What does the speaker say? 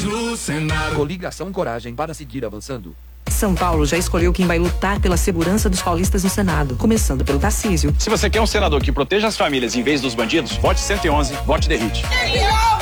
do Senado. Coligação Coragem para seguir avançando. São Paulo já escolheu quem vai lutar pela segurança dos paulistas no Senado, começando pelo Tarcísio. Se você quer um senador que proteja as famílias em vez dos bandidos, vote 111, vote Derrite.